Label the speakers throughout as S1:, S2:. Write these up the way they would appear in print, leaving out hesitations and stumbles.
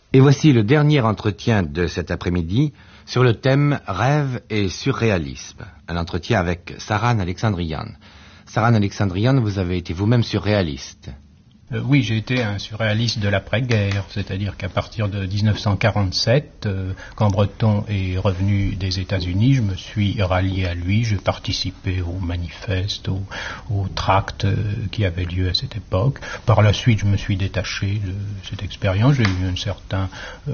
S1: Et voici le dernier entretien de cet après-midi sur le thème rêve et surréalisme. Un entretien avec Saran Alexandrian. Saran Alexandrian, vous avez été vous-même surréaliste.
S2: Oui, j'ai été un surréaliste de l'après-guerre, c'est-à-dire qu'à partir de 1947, quand Breton est revenu des États-Unis, je me suis rallié à lui, j'ai participé aux manifestes, aux tracts qui avaient lieu à cette époque. Par la suite, je me suis détaché de cette expérience, j'ai eu un certain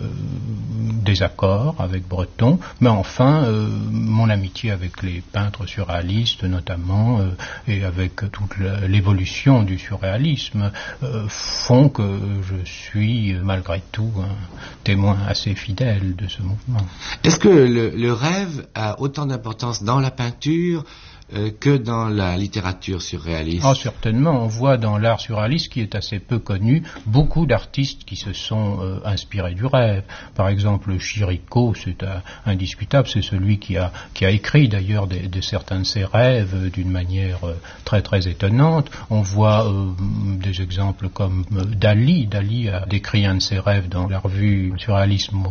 S2: désaccord avec Breton, mais enfin, mon amitié avec les peintres surréalistes notamment, et avec toute l'évolution du surréalisme, font que je suis malgré tout un témoin assez fidèle de ce mouvement.
S1: Est-ce que le rêve a autant d'importance dans la peinture que dans la littérature surréaliste?
S2: Ah, certainement. On voit dans l'art surréaliste, qui est assez peu connu, beaucoup d'artistes qui se sont inspirés du rêve. Par exemple, Chirico, c'est indiscutable, c'est celui qui a écrit d'ailleurs de certains de ses rêves d'une manière très très étonnante. On voit des exemples comme Dali. Dali a décrit un de ses rêves dans la revue Surréalisme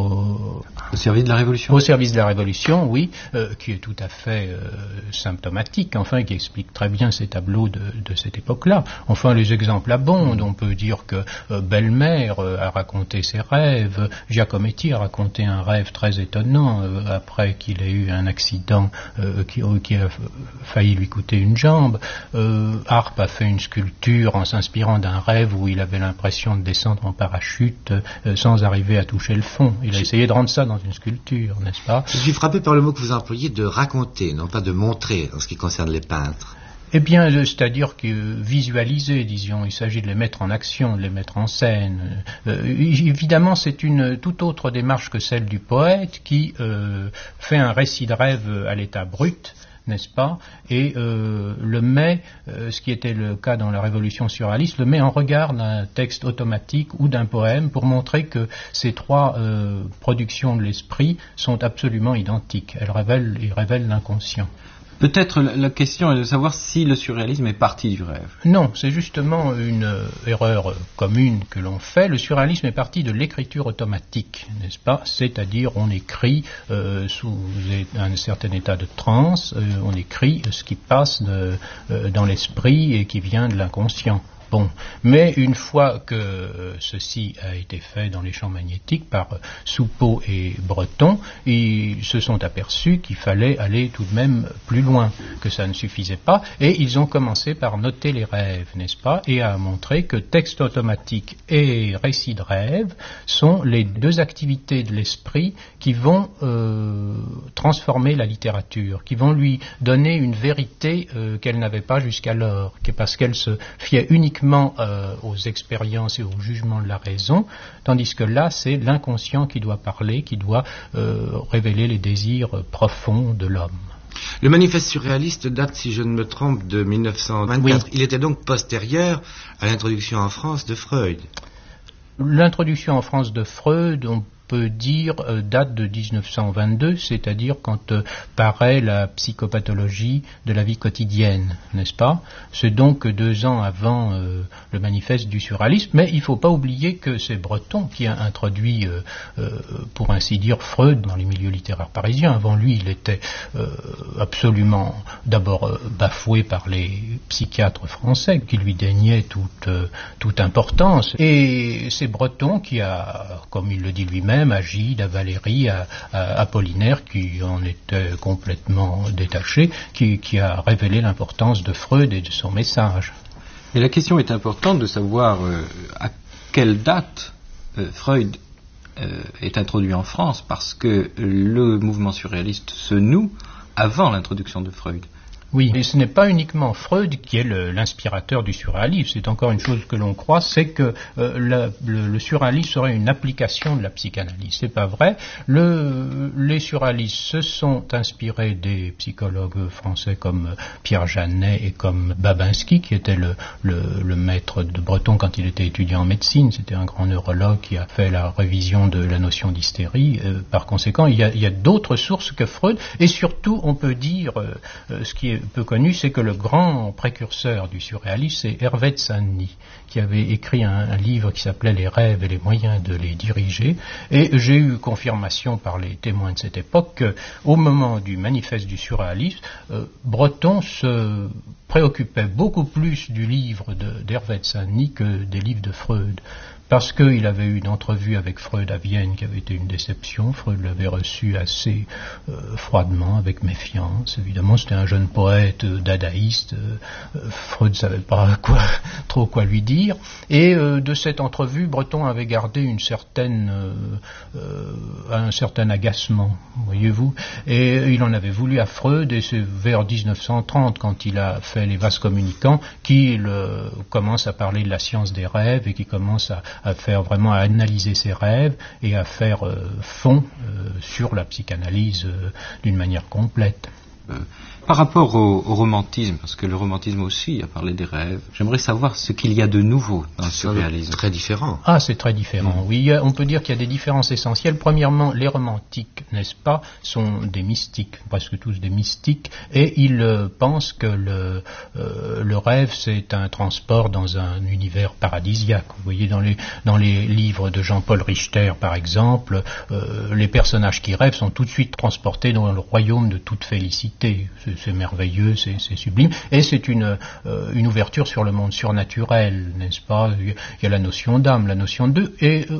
S3: au service de la Révolution.
S2: Au service de la Révolution, oui, qui est tout à fait symptomatique, enfin, qui explique très bien ces tableaux de cette époque-là. Enfin, les exemples abondent. On peut dire que Belle-Mère a raconté ses rêves, Giacometti a raconté un rêve très étonnant après qu'il ait eu un accident qui a failli lui coûter une jambe. Arp a fait une sculpture en s'inspirant d'un rêve où il avait l'impression de descendre en parachute sans arriver à toucher le fond. Il a essayé de rendre ça dans une sculpture, n'est-ce pas?
S1: Je suis frappé par le mot que vous employez de raconter, non pas de montrer, en ce qui concerne les peintres.
S2: Eh bien, c'est-à-dire que visualiser, disons, il s'agit de les mettre en action, de les mettre en scène. Évidemment, c'est une toute autre démarche que celle du poète qui fait un récit de rêve à l'état brut, n'est-ce pas, et le met, ce qui était le cas dans la Révolution surréaliste, le met en regard d'un texte automatique ou d'un poème pour montrer que ces trois productions de l'esprit sont absolument identiques. Elles révèlent l'inconscient.
S3: Peut-être la question est de savoir si le surréalisme est parti du rêve.
S2: Non, c'est justement une erreur commune que l'on fait. Le surréalisme est parti de l'écriture automatique, n'est-ce pas? C'est-à-dire on écrit sous un certain état de transe, on écrit ce qui passe dans l'esprit et qui vient de l'inconscient. Bon, mais une fois que ceci a été fait dans les champs magnétiques par Soupeau et Breton, ils se sont aperçus qu'il fallait aller tout de même plus loin, que ça ne suffisait pas, et ils ont commencé par noter les rêves, n'est-ce pas, et à montrer que texte automatique et récit de rêve sont les deux activités de l'esprit qui vont transformer la littérature, qui vont lui donner une vérité qu'elle n'avait pas jusqu'alors, parce qu'elle se fiait uniquement aux expériences et au jugement de la raison, tandis que là, c'est l'inconscient qui doit parler, qui doit révéler les désirs profonds de l'homme.
S1: Le manifeste surréaliste date, si je ne me trompe, de 1924. Oui. Il était donc postérieur à l'introduction en France de Freud.
S2: L'introduction en France de Freud, on peut dire, date de 1922, c'est-à-dire quand paraît la psychopathologie de la vie quotidienne, n'est-ce pas? C'est donc 2 ans avant le manifeste du surréalisme, mais il ne faut pas oublier que c'est Breton qui a introduit, pour ainsi dire, Freud dans les milieux littéraires parisiens. Avant lui, il était absolument, d'abord, bafoué par les psychiatres français qui lui déniaient toute importance. Et c'est Breton qui a, comme il le dit lui-même, Agide, à Valéry, à Apollinaire, qui en était complètement détaché, qui a révélé l'importance de Freud et de son message.
S3: Et la question est importante de savoir à quelle date Freud est introduit en France, parce que le mouvement surréaliste se noue avant l'introduction de Freud.
S2: Oui, et ce n'est pas uniquement Freud qui est l'inspirateur du surréalisme, c'est encore une chose que l'on croit, c'est que le surréalisme serait une application de la psychanalyse. C'est pas vrai. Les surréalistes se sont inspirés des psychologues français comme Pierre Janet et comme Babinski, qui était le maître de Breton quand il était étudiant en médecine. C'était un grand neurologue qui a fait la révision de la notion d'hystérie. Par conséquent, il y a d'autres sources que Freud, et surtout, on peut dire, ce qui est peu connu, c'est que le grand précurseur du surréalisme, c'est Hervé de Saint-Denis, qui avait écrit un livre qui s'appelait Les rêves et les moyens de les diriger. Et j'ai eu confirmation par les témoins de cette époque qu'au moment du manifeste du surréalisme, Breton se préoccupait beaucoup plus du livre d'Hervé de Saint-Denis que des livres de Freud. Parce qu'il avait eu une entrevue avec Freud à Vienne qui avait été une déception. Freud l'avait reçu assez froidement, avec méfiance. Évidemment, c'était un jeune poète dadaïste. Freud ne savait pas trop quoi lui dire. Et de cette entrevue, Breton avait gardé un certain agacement, voyez-vous. Et il en avait voulu à Freud, et c'est vers 1930, quand il a fait Les vases communicants, qu'il commence à parler de la science des rêves et qui commence à analyser ses rêves et à faire fond sur la psychanalyse d'une manière complète.
S3: Par rapport au romantisme, parce que le romantisme aussi a parlé des rêves, j'aimerais savoir ce qu'il y a de nouveau dans le surréalisme.
S1: C'est très différent.
S2: Ah, c'est très différent, oui. On peut dire qu'il y a des différences essentielles. Premièrement, les romantiques, n'est-ce pas, sont des mystiques, presque tous des mystiques, et ils pensent que le rêve, c'est un transport dans un univers paradisiaque. Vous voyez, dans les livres de Jean-Paul Richter, par exemple, les personnages qui rêvent sont tout de suite transportés dans le royaume de toute félicité. C'est merveilleux, c'est sublime, et c'est une ouverture sur le monde surnaturel, n'est-ce pas? Il y a la notion d'âme, la notion de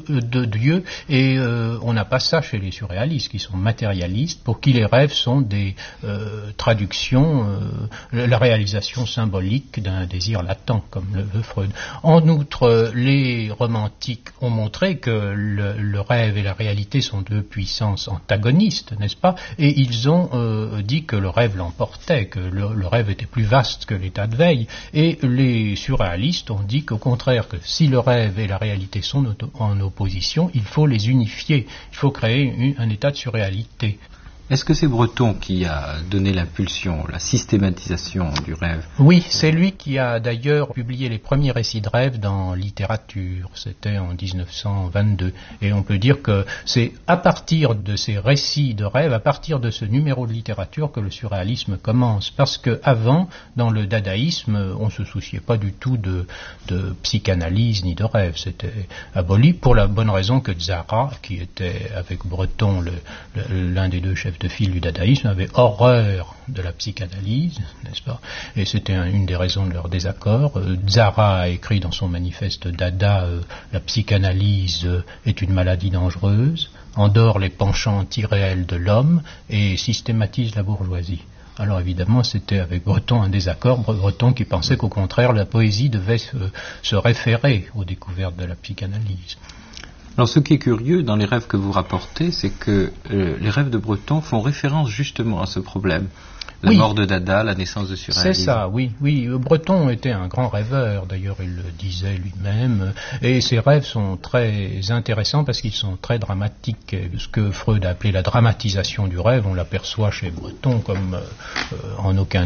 S2: Dieu, et on n'a pas ça chez les surréalistes, qui sont matérialistes, pour qui les rêves sont des traductions, la réalisation symbolique d'un désir latent, comme le veut Freud. En outre, les romantiques ont montré que le rêve et la réalité sont deux puissances antagonistes, n'est-ce pas? Et ils ont dit que le rêve l'emportait, que le rêve était plus vaste que l'état de veille. Et les surréalistes ont dit qu'au contraire, que si le rêve et la réalité sont en opposition, il faut les unifier, il faut créer un état de surréalité.
S3: Est-ce que c'est Breton qui a donné l'impulsion, la systématisation du rêve?
S2: Oui, c'est lui qui a d'ailleurs publié les premiers récits de rêve dans Littérature. C'était en 1922. Et on peut dire que c'est à partir de ces récits de rêve, à partir de ce numéro de Littérature, que le surréalisme commence. Parce qu'avant, dans le dadaïsme, on ne se souciait pas du tout de psychanalyse ni de rêve. C'était aboli pour la bonne raison que Tzara, qui était avec Breton l'un des deux chefs de file du dadaïsme, avait horreur de la psychanalyse, n'est-ce pas? Et c'était une des raisons de leur désaccord. Tzara a écrit dans son manifeste Dada la psychanalyse est une maladie dangereuse, endort les penchants antiréels de l'homme et systématise la bourgeoisie. Alors évidemment, c'était avec Breton un désaccord, Breton qui pensait qu'au contraire, la poésie devait se référer aux découvertes de la psychanalyse.
S3: Alors ce qui est curieux dans les rêves que vous rapportez, c'est que les rêves de Breton font référence justement à ce problème. La mort de Dada, la naissance de surréalisme.
S2: C'est ça, oui. Breton était un grand rêveur, d'ailleurs il le disait lui-même, et ses rêves sont très intéressants parce qu'ils sont très dramatiques. Ce que Freud a appelé la dramatisation du rêve, on l'aperçoit chez Breton comme en aucun